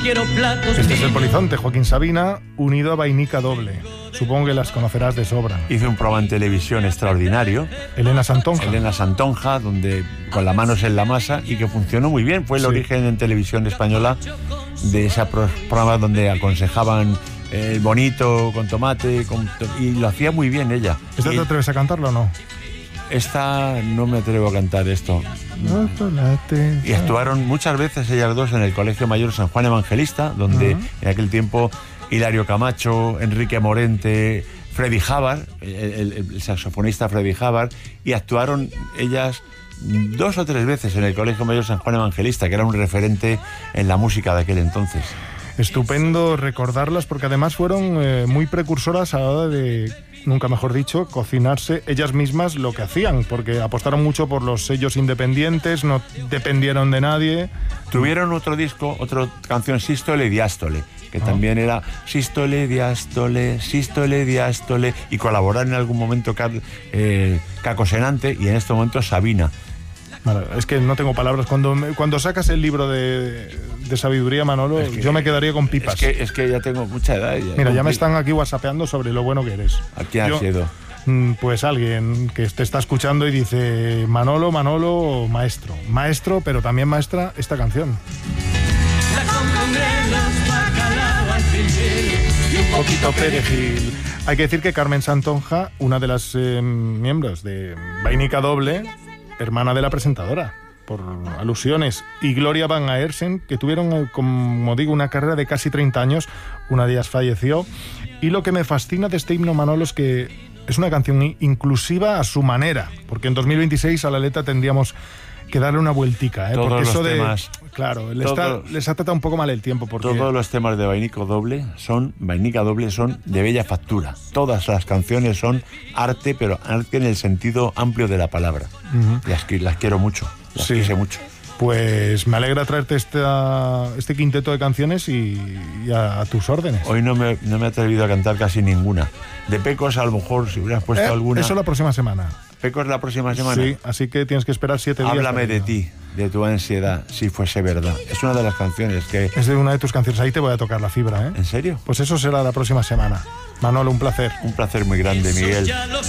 quiero platos. Este es el Polizonte, Joaquín Sabina, unido a Vainica Doble. Supongo que las conocerás de sobra. Hizo un programa en televisión extraordinario. Elena Santonja, donde con las manos en la masa, y que funcionó muy bien. Fue el origen en televisión española de ese programa donde aconsejaban el bonito con tomate, y lo hacía muy bien ella. ¿Esta te atreves a cantarlo o no? Esta no me atrevo a cantar esto. Y actuaron muchas veces ellas dos en el Colegio Mayor San Juan Evangelista, donde en aquel tiempo Hilario Camacho, Enrique Morente, Freddy Havard, el saxofonista Freddy Havard, y actuaron ellas 2 o 3 veces en el Colegio Mayor San Juan Evangelista, que era un referente en la música de aquel entonces. Estupendo recordarlas, porque además fueron muy precursoras a la hora de, nunca mejor dicho, cocinarse ellas mismas lo que hacían, porque apostaron mucho por los sellos independientes, no dependieron de nadie. Tuvieron otro disco, otra canción, Sístole y Diástole, que también era sístole, diástole, y colaboraron en algún momento Caco Senante y en este momento Sabina. Vale, es que no tengo palabras. Cuando sacas el libro de sabiduría, Manolo, yo me quedaría con pipas. Es que ya tengo mucha edad. Mira, ya me están aquí whatsappeando sobre lo bueno que eres. ¿A quién has ido? Pues alguien que te está escuchando y dice: Manolo, maestro. Maestro, pero también maestra esta canción. Un poquito perejil. Hay que decir que Carmen Santonja, una de las miembros de Vainica Doble, hermana de la presentadora, por alusiones, y Gloria Van Aersen, que tuvieron, como digo, una carrera de casi 30 años. Una de ellas falleció. Y lo que me fascina de este himno, Manolo, es que es una canción inclusiva a su manera, porque en 2026 a la letra tendríamos que darle una vueltica, todos porque eso los temas, claro, les ha tratado un poco mal el tiempo, porque todos los temas de Vainica Doble son de bella factura. Todas las canciones son arte, pero arte en el sentido amplio de la palabra. Las quiero mucho, las quise mucho. Pues me alegra traerte este quinteto de canciones y a tus órdenes. Hoy no me he atrevido a cantar casi ninguna. De Pecos, a lo mejor, si hubieras puesto alguna. Eso la próxima semana. ¿Pecos la próxima semana? Sí, así que tienes que esperar 7 días. Háblame de ti, de tu ansiedad, si fuese verdad. Es una de las canciones que... Es de una de tus canciones. Ahí te voy a tocar la fibra, ¿eh? ¿En serio? Pues eso será la próxima semana. Manolo, un placer. Un placer muy grande, Miguel.